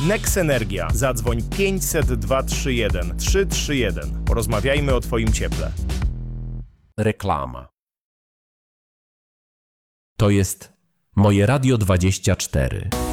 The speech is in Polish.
Nex Energia. Zadzwoń 500 231 331. Porozmawiajmy o Twoim cieple. Reklama. To jest moje Radio 24.